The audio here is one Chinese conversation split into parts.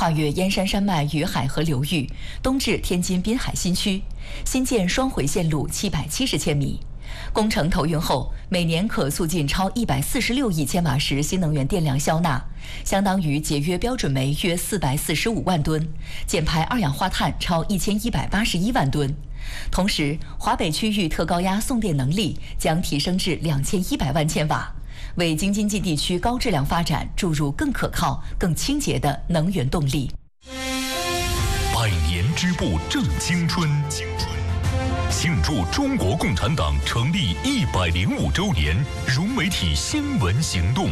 跨越燕山山脉与海河流域，东至天津滨海新区，新建双回线路770千米。工程投运后，每年可促进超146亿千瓦时新能源电量消纳，相当于节约标准煤约445万吨，减排二氧化碳超1181万吨。同时，华北区域特高压送电能力将提升至2100万千瓦，为京津冀地区高质量发展注入更可靠、更清洁的能源动力。 百年织布正青春，庆祝中国共产党成立105周年，融媒体新闻行动。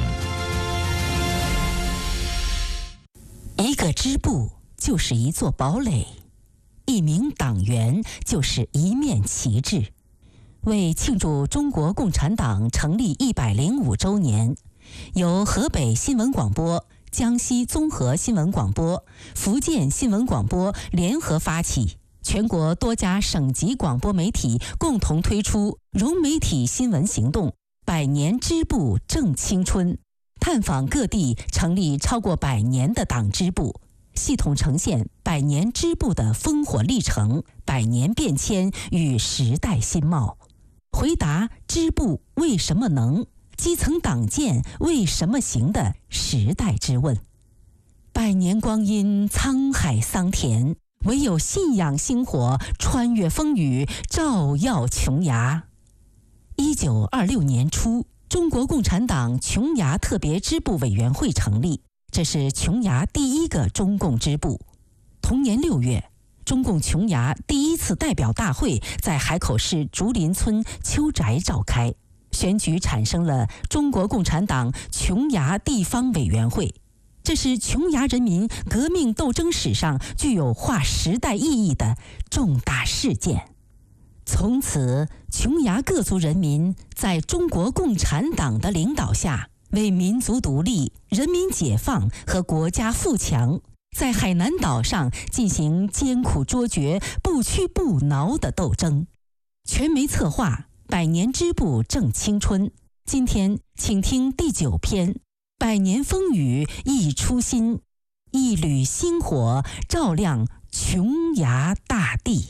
一个织布就是一座堡垒，一名党员就是一面旗帜。为庆祝中国共产党成立105周年，由河北新闻广播、江西综合新闻广播、福建新闻广播联合发起，全国多家省级广播媒体共同推出融媒体新闻行动百年织布正青春，探访各地成立超过100年的党支部，系统呈现100年织布的烽火历程、100年变迁与时代新貌，回答织布为什么能、基层党建为什么行的时代之问。100年光阴沧海桑田，唯有信仰星火穿越风雨，照耀琼崖。1926年初，中国共产党琼崖特别支部委员会成立，这是琼崖第一个中共支部。同年6月，中共琼崖第一次代表大会在海口市竹林村邱宅召开，选举产生了中国共产党琼崖地方委员会。这是琼崖人民革命斗争史上具有划时代意义的重大事件。从此，琼崖各族人民在中国共产党的领导下，为民族独立、人民解放和国家富强，在海南岛上进行艰苦卓绝、不屈不挠的斗争。全媒策划100年织布正青春。今天，请听第9篇：100年风雨一初心，一缕星火照亮琼崖大地。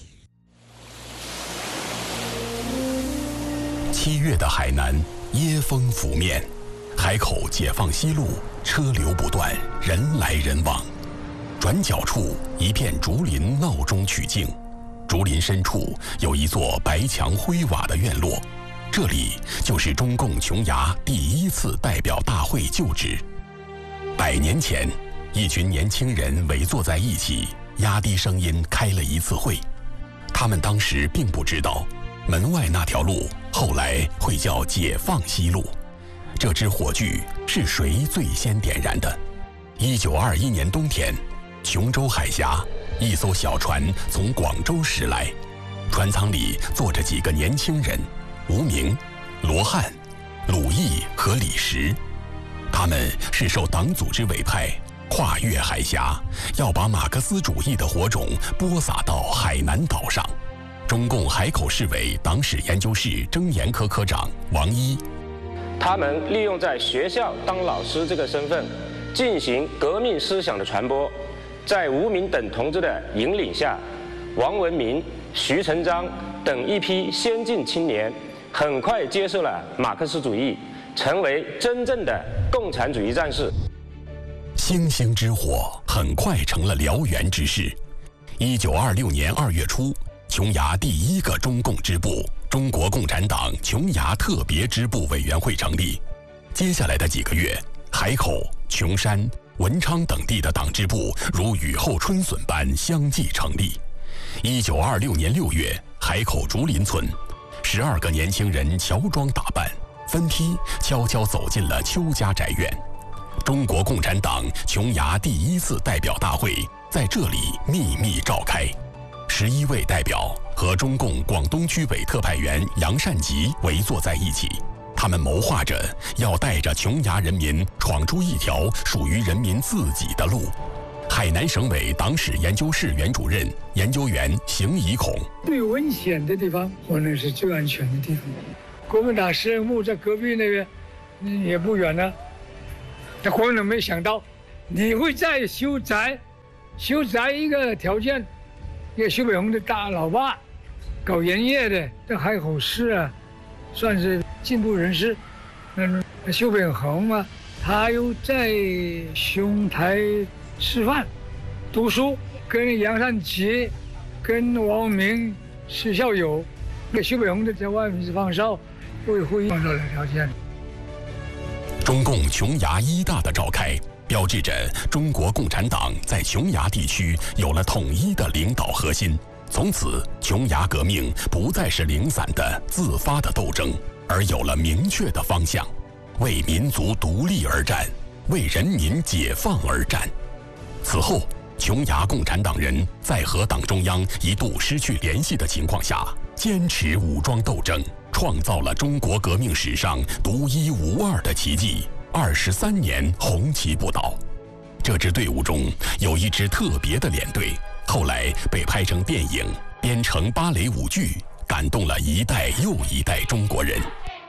7月的海南，椰风拂面，海口解放西路车流不断，人来人往。转角处一片竹林闹中取静，竹林深处有一座白墙灰瓦的院落，这里就是中共琼崖第1次代表大会旧址。100年前，一群年轻人围坐在一起，压低声音开了一次会。他们当时并不知道，门外那条路后来会叫解放西路。这支火炬是谁最先点燃的？1921年冬天，琼州海峡，一艘小船从广州驶来，船舱里坐着几个年轻人，吴明、罗汉、鲁毅和李石。他们是受党组织委派，跨越海峡，要把马克思主义的火种播撒到海南岛上。中共海口市委党史研究室征研科科长王一， 他们利用在学校当老师这个身份，进行革命思想的传播。在吴明等同志的引领下，王文明、徐成章等一批先进青年很快接受了马克思主义，成为真正的共产主义战士。 星星之火很快成了燎原之势。1926年2月初，琼崖第1个中共支部——中国共产党琼崖特别支部委员会成立。接下来的几个月，海口、琼山、文昌等地的党支部如雨后春笋般相继成立。1926年6月，海口竹林村，12个年轻人乔装打扮，分批悄悄走进了邱家宅院。中国共产党琼崖第1次代表大会在这里秘密召开。11位代表和中共广东区委特派员杨善吉围坐在一起，他们谋划着要带着琼崖人民闯出一条属于人民自己的路。海南省委党史研究室原主任、研究员邢以孔： 最危险的地方，可能是最安全的地方。国民党实验墓在隔壁那边，也不远呢。但国民党没想到，你会在修宅， 就在一个条件，一个徐悲鸿的大老爸，搞盐业的，这海口市啊，算是进步人士。徐悲鸿嘛，他又在兄台师范读书，跟杨善杰、跟王文明是校友。徐悲鸿的在外面是放哨，为会议创造了条件。 中共琼崖一大的召开，标志着中国共产党在琼崖地区有了统一的领导核心。从此，琼崖革命不再是零散的自发的斗争，而有了明确的方向，为民族独立而战，为人民解放而战。此后，琼崖共产党人在和党中央一度失去联系的情况下，坚持武装斗争，创造了中国革命史上独一无二的奇迹，23年红旗不倒。这支队伍中有一支特别的连队，后来被拍成电影，编成芭蕾舞剧，感动了一代又一代中国人。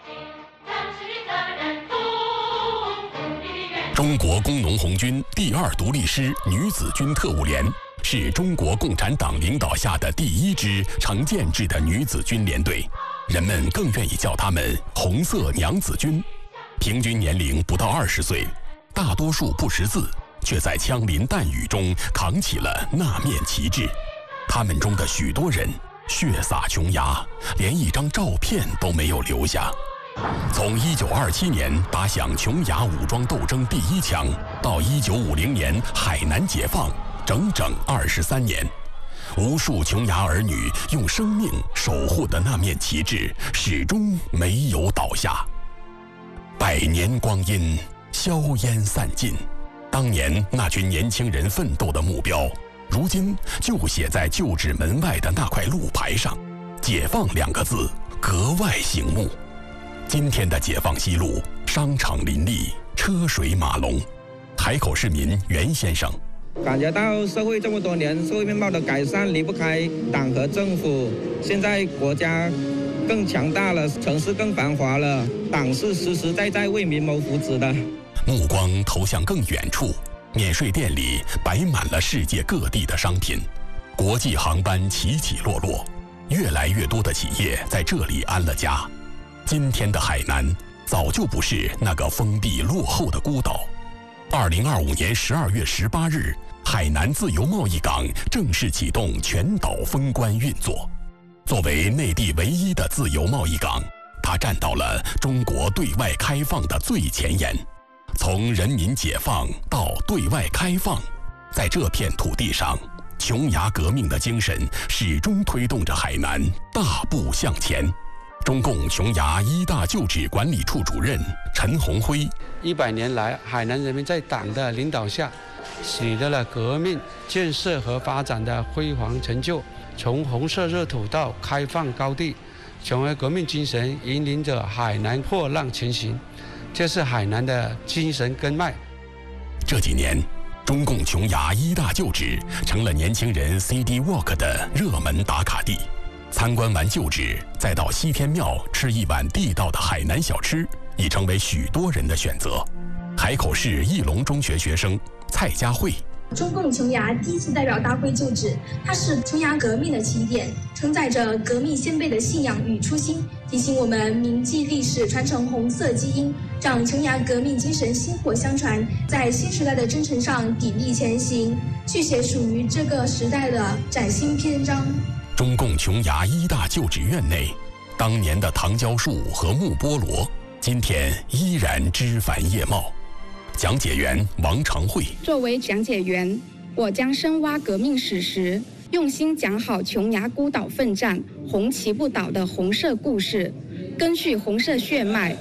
中国工农红军第2独立师女子军特务连是中国共产党领导下的第1支成建制的女子军连队，人们更愿意叫她们红色娘子军。平均年龄不到20岁，大多数不识字，却在枪林弹雨中扛起了那面旗帜。他们中的许多人血洒琼崖，连一张照片都没有留下。从1927年打响琼崖武装斗争第1枪，到1950年海南解放，整整23年，无数琼崖儿女用生命守护的那面旗帜始终没有倒下。100年光阴硝烟散尽，当年那群年轻人奋斗的目标，如今就写在旧址门外的那块路牌上，解放2个字格外醒目。今天的解放西路，商场林立，车水马龙。海口市民袁先生感觉到社会这么多年社会面貌的改善离不开党和政府，现在国家更强大了，城市更繁华了，党是实实在在为民谋福祉的。 目光投向更远处，免税店里摆满了世界各地的商品，国际航班起起落落，越来越多的企业在这里安了家。今天的海南早就不是那个封闭落后的孤岛。2025年12月18日，海南自由贸易港正式启动全岛封关运作。作为内地唯一的自由贸易港，它站到了中国对外开放的最前沿。从人民解放到对外开放，在这片土地上，琼崖革命的精神始终推动着海南大步向前。中共琼崖一大旧址管理处主任陈鸿辉 ：100年来，海南人民在党的领导下，取得了革命、建设和发展的辉煌成就。从红色热土到开放高地，琼崖革命精神引领着海南破浪前行，这是海南的精神根脉。 这几年，中共琼崖一大旧址成了年轻人 CD Walk 的热门打卡地。参观完旧址，再到西天庙吃一碗地道的海南小吃，已成为许多人的选择。海口市义隆中学学生蔡佳慧： 中共琼崖第1次代表大会旧址，它是琼崖革命的起点，承载着革命先辈的信仰与初心，提醒我们铭记历史，传承红色基因，让琼崖革命精神薪火相传，在新时代的征程上砥砺前行，续写属于这个时代的崭新篇章。 中共琼崖一大旧址院内，当年的糖胶树和木菠萝，今天依然枝繁叶茂。讲解员王长慧： 作为讲解员，我将深挖革命史实，用心讲好琼崖孤岛奋战、红旗不倒的红色故事，根据红色血脉。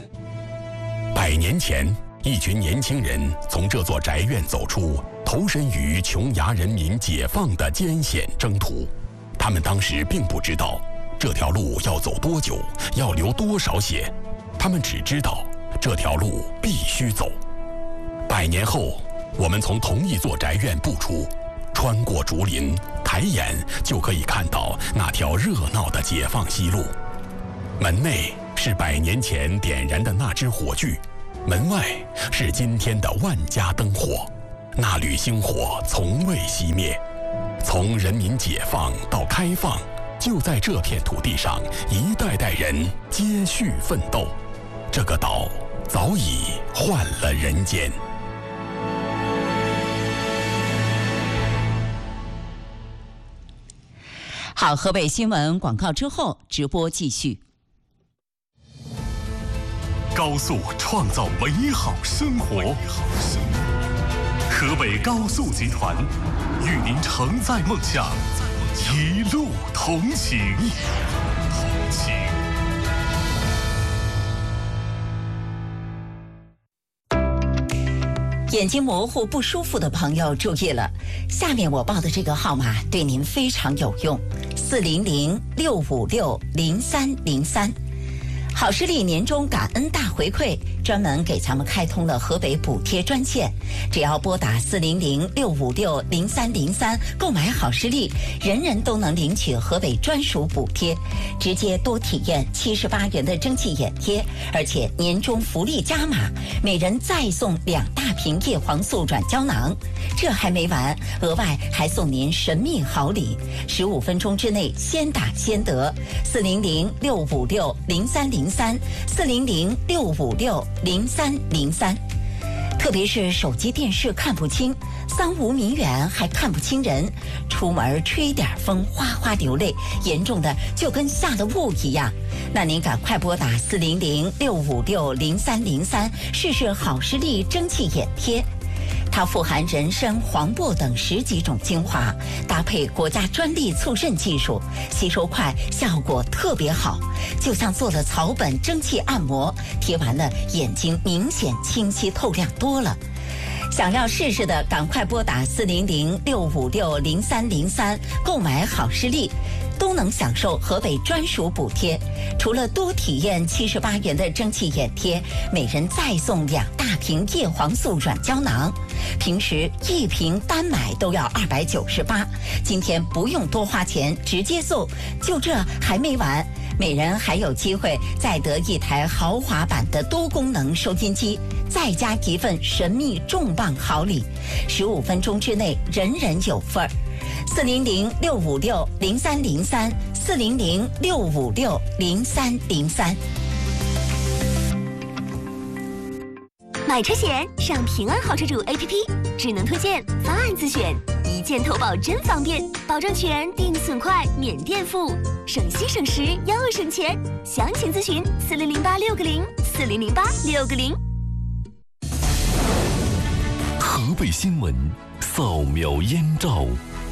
100年前，一群年轻人从这座宅院走出，投身于琼崖人民解放的艰险征途。他们当时并不知道这条路要走多久，要流多少血，他们只知道这条路必须走。100年后，我们从同一座宅院步出，穿过竹林，抬眼就可以看到那条热闹的解放西路。门内是100年前点燃的那支火炬，门外是今天的万家灯火。 那缕星火从未熄灭。从人民解放到开放，就在这片土地上，一代代人接续奋斗。这个岛早已换了人间。 好，河北新闻广告之后，直播继续。 高速创造美好生活，河北高速集团与您承载梦想，一路同行。 眼睛模糊不舒服的朋友注意了，下面我报的这个号码对您非常有用，400-656-0303。好视力年终感恩大回馈，专门给咱们开通了河北补贴专线，只要拨打400-656-0303购买好视力，人人都能领取河北专属补贴，直接多体验78元的蒸汽眼贴，而且年终福利加码，每人再送2大瓶叶黄素软胶囊。这还没完，额外还送您神秘好礼，15分钟之内先打先得，400-656-0303，400-656-0303。特别是手机电视看不清，3无明远还看不清人，出门吹点风哗哗流泪，严重的就跟下了雾一样。那您赶快拨打400-656-0303试试好视力蒸汽眼贴。它富含人参、黄柏等10几种精华，搭配国家专利促渗技术，吸收快，效果特别好，就像做了草本蒸汽按摩，贴完了眼睛明显清晰透亮多了。想要试试的，赶快拨打400-656-0303购买好视力，都能享受河北专属补贴。除了多体验78元的蒸汽眼贴，每人再送2大瓶叶黄素软胶囊。平时1瓶单买都要298，今天不用多花钱，直接送。就这还没完，每人还有机会再得1台豪华版的多功能收音机，再加1份神秘重磅好礼，15分钟之内人人有份儿。400-656-0303，400-656-0303。 买车险上平安好车主 APP， 智能推荐，方案自选，一键投保真方便，保证全，定损快，免垫付，省心省时又省钱。详情咨询4008-660，4008-660。 河北新闻扫描燕赵。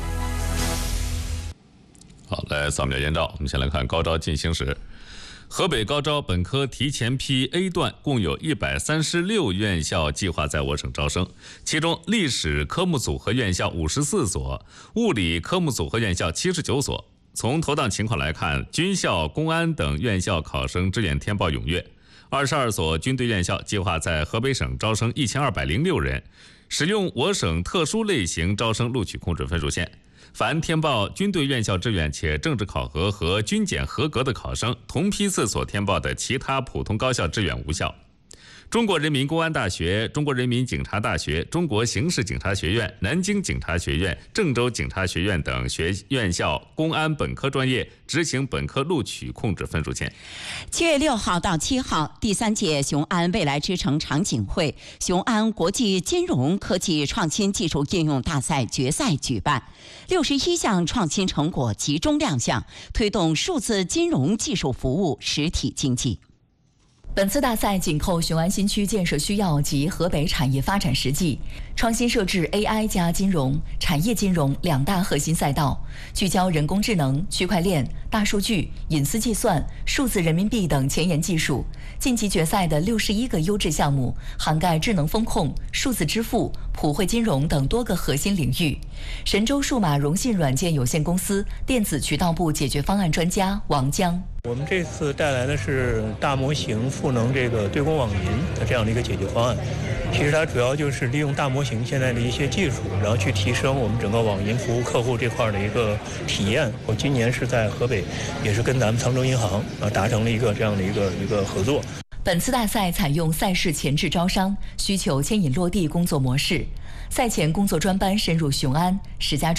好，来扫描燕赵。我们先来看高招进行时。河北高招本科提前批 A 段共有136院校计划在我省招生，其中历史科目组合院校54所，物理科目组合院校79所。从投档情况来看，军校、公安等院校考生志愿填报踊跃。22所军队院校计划在河北省招生1206人，使用我省特殊类型招生录取控制分数线。凡填报军队院校志愿且政治考核和军检合格的考生，同批次所填报的其他普通高校志愿无效。中国人民公安大学、中国人民警察大学、中国刑事警察学院、南京警察学院、郑州警察学院等院校公安本科专业执行本科录取控制分数线。 7月6号到7号，第3届雄安未来之城场景会、雄安国际金融科技创新技术应用大赛决赛举办，61项创新成果集中亮相，推动数字金融技术服务实体经济。 本次大赛紧扣雄安新区建设需要及河北产业发展实际，创新设置 AI 加金融、产业金融2大核心赛道，聚焦人工智能、区块链、大数据、隐私计算、数字人民币等前沿技术。晋级决赛的61个优质项目，涵盖智能风控、数字支付、普惠金融等多个核心领域。神州数码融信软件有限公司电子渠道部解决方案专家王江。 我们这次带来的是大模型赋能这个对公网银的这样的一个解决方案。其实它主要就是利用大模型现在的一些技术，然后去提升我们整个网银服务客户这块的一个体验。我今年是在河北，也是跟咱们沧州银行达成了一个这样的一个合作。 本次大赛采用赛事前置招商、需求牵引落地工作模式。 赛前工作专班深入雄安、石家庄。